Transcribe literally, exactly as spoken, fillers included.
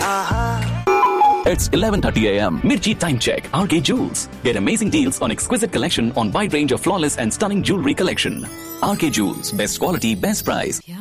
It's eleven thirty a m. Mirchi Time Check. R K Jewels. Get amazing deals on exquisite collection on wide range of flawless and stunning jewelry collection. R K Jewels. Best quality, best price.